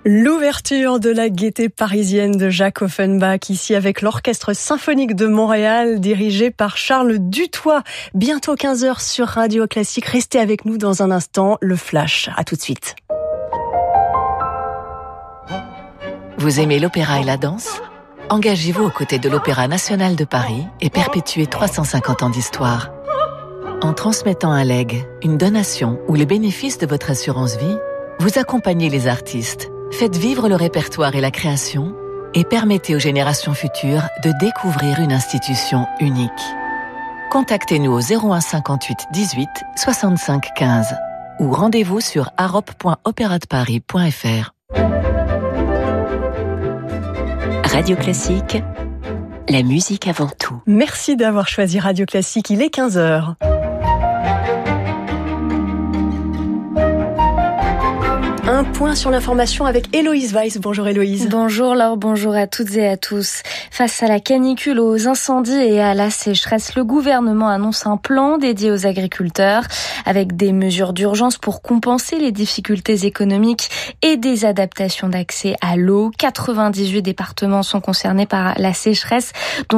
L'ouverture de la gaieté parisienne de Jacques Offenbach, ici avec l'Orchestre symphonique de Montréal, dirigé par Charles Dutoit. Bientôt 15h sur Radio Classique. Restez avec nous dans un instant, le Flash. À tout de suite. Vous aimez l'opéra et la danse ? Engagez-vous aux côtés de l'Opéra national de Paris et perpétuez 350 ans d'histoire. En transmettant un legs, une donation ou les bénéfices de votre assurance vie, vous accompagnez les artistes, faites vivre le répertoire et la création et permettez aux générations futures de découvrir une institution unique. Contactez-nous au 01 58 18 65 15 ou rendez-vous sur arop.opéradeparis.fr. Radio Classique, la musique avant tout. Merci d'avoir choisi Radio Classique, il est 15h. Un point sur l'information avec Héloïse Weiss. Bonjour Héloïse. Bonjour Laure, bonjour à toutes et à tous. Face à la canicule, aux incendies et à la sécheresse, le gouvernement annonce un plan dédié aux agriculteurs avec des mesures d'urgence pour compenser les difficultés économiques et des adaptations d'accès à l'eau. 98 départements sont concernés par la sécheresse, dont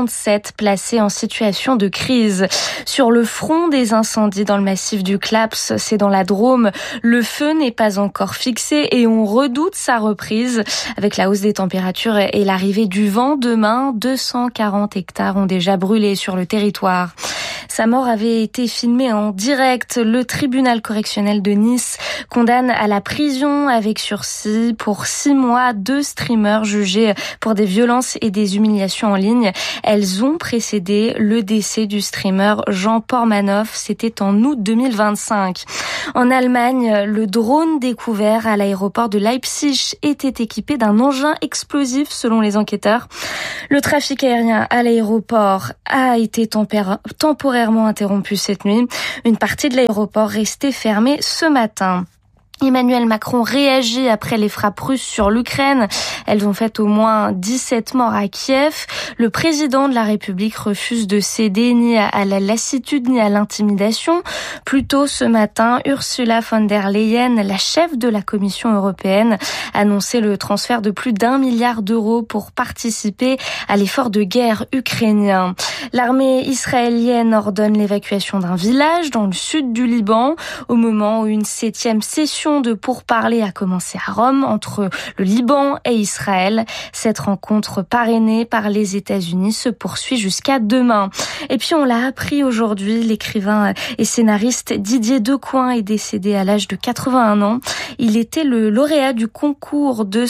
57 placés en situation de crise. Sur le front des incendies dans le massif du Claps, c'est dans la Drôme, le feu n'est pas encore fixé et on redoute sa reprise avec la hausse des températures et l'arrivée du vent. Demain, 240 hectares ont déjà brûlé sur le territoire. Sa mort avait été filmée en direct. Le tribunal correctionnel de Nice condamne à la prison avec sursis pour 6 mois 2 streamers jugés pour des violences et des humiliations en ligne. Elles ont précédé le décès du streamer Jean Pormanoff. C'était en août 2025. En Allemagne, le drone découvert à l'aéroport de Leipzig était équipé d'un engin explosif selon les enquêteurs. Le trafic aérien à l'aéroport a été temporairement interrompu cette nuit. Une partie de l'aéroport restait fermée ce matin. Emmanuel Macron réagit après les frappes russes sur l'Ukraine. Elles ont fait au moins 17 morts à Kiev. Le président de la République refuse de céder ni à la lassitude ni à l'intimidation. Plus tôt ce matin, Ursula von der Leyen, la chef de la Commission européenne, annonçait le transfert de plus d'1 milliard d'euros pour participer à l'effort de guerre ukrainien. L'armée israélienne ordonne l'évacuation d'un village dans le sud du Liban au moment où une 7e session de pourparlers a commencé à Rome entre le Liban et Israël. Cette rencontre parrainée par les États-Unis se poursuit jusqu'à demain. Et puis on l'a appris aujourd'hui, l'écrivain et scénariste Didier Decoing est décédé à l'âge de 81 ans. Il était le lauréat du concours de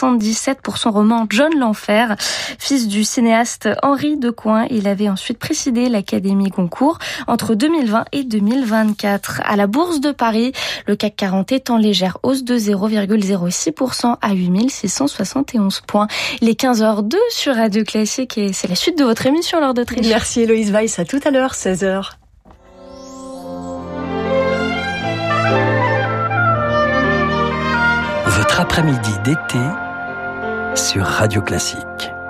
77 pour son roman John l'Enfer. Fils du cinéaste Henri Decoing, il avait ensuite présidé l'Académie Goncourt entre 2020 et 2024. À la Bourse de Paris, le CAC 40 est en légère hausse de 0,06% à 8671 points. Il est 15h02 sur Radio Classique et c'est la suite de votre émission Laure d'Autriche. Merci Héloïse Weiss, à tout à l'heure, 16h. Votre après-midi d'été sur Radio Classique.